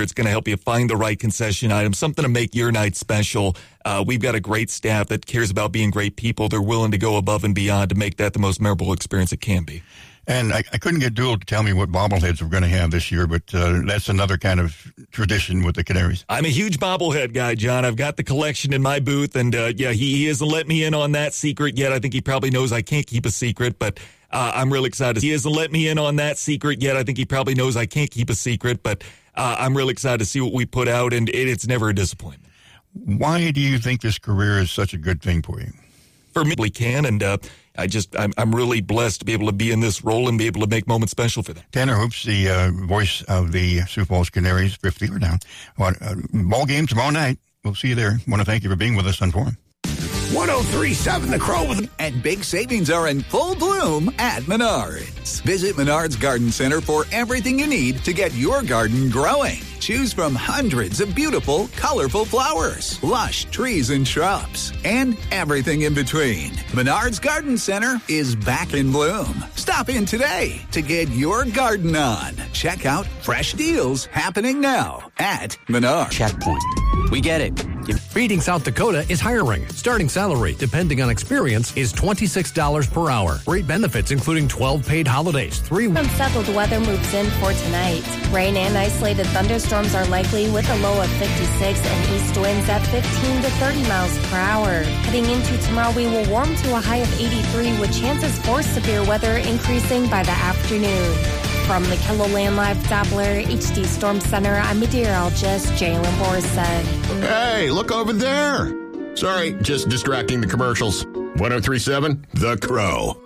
it's going to help you find the right concession item, something to make your night special. We've got a great staff that cares about being great people. They're willing to go above and beyond to make that the most memorable experience it can be. And I couldn't get Dool to tell me what bobbleheads we're going to have this year, but that's another kind of tradition with the Canaries. I'm a huge bobblehead guy, John. I've got the collection in my booth, and he hasn't let me in on that secret yet. I think he probably knows I can't keep a secret, but I'm really excited. He hasn't let me in on that secret yet. I think he probably knows I can't keep a secret, but I'm really excited to see what we put out, and it's never a disappointment. Why do you think this career is such a good thing for you? For me, we can, and I'm really blessed to be able to be in this role and be able to make moments special for them. Tanner Hoops, the voice of the Sioux Falls Canaries, fifth year now. Ball game tomorrow night. We'll see you there. Want to thank you for being with us on Forum. 103.7 The Crow. And big savings are in full bloom at Menards. Visit Menards Garden Center for everything you need to get your garden growing. Choose from hundreds of beautiful, colorful flowers, lush trees and shrubs, and everything in between. Menards Garden Center is back in bloom. Stop in today to get your garden on. Check out fresh deals happening now at Menards. Checkpoint. We get it. Feeding South Dakota is hiring. Starting salary, depending on experience, is $26 per hour. Great benefits, including 12 paid holidays. Unsettled weather moves in for tonight. Rain and isolated thunderstorms are likely with a low of 56 and east winds at 15 to 30 miles per hour. Heading into tomorrow, we will warm to a high of 83 with chances for severe weather increasing by the afternoon. From the KELOLAND Live Doppler HD Storm Center, I'm meteorologist Jalen Borson. Hey, look over there. Sorry, just distracting the commercials. 103.7 The Crow.